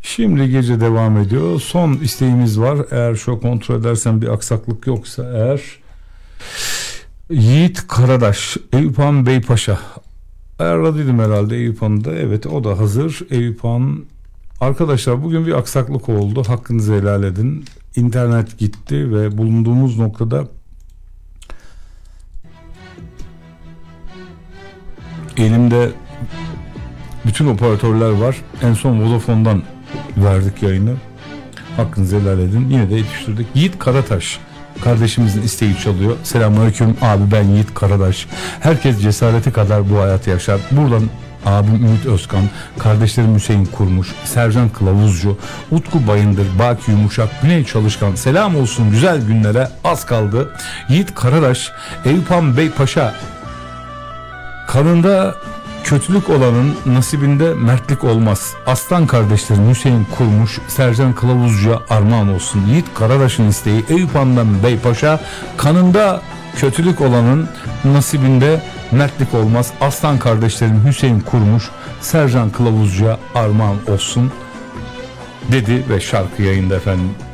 Şimdi gece devam ediyor. Son isteğimiz var. Eğer şu kontrol edersen bir aksaklık yoksa eğer. Yiğit Karadaş, Eyüphan Beypaşa. Ayarladıydım herhalde Eyüphan'ı da. Evet, o da hazır. Eyüphan. Arkadaşlar bugün bir aksaklık oldu. Hakkınızı helal edin. İnternet gitti ve bulunduğumuz noktada elimde bütün operatörler var. En son Vodafone'dan verdik yayını. Hakkınızı helal edin. Yine de yetiştirdik. Yiğit Karataş kardeşimizin isteği çalıyor. Selamünaleyküm abi, ben Yiğit Karadaş. Herkes cesareti kadar bu hayatı yaşar. Buradan abim Ümit Özkan, kardeşlerim Hüseyin Kurmuş, Sercan Kılavuzcu, Utku Bayındır, Baki Yumuşak, Güney Çalışkan. Selam olsun, güzel günlere az kaldı. Yiğit Karadaş, Eyüphan Beypaşa. Kanında kötülük olanın nasibinde mertlik olmaz. Aslan kardeşlerim Hüseyin Kurmuş, Sercan Kılavuzcu'ya armağan olsun. Yiğit Karadaş'ın isteği Eyüphan'dan Beypaşa. Kanında kötülük olanın nasibinde mertlik olmaz. Aslan kardeşlerim Hüseyin Kurmuş, Sercan Kılavuzcu'ya armağan olsun dedi ve şarkı yayında efendim.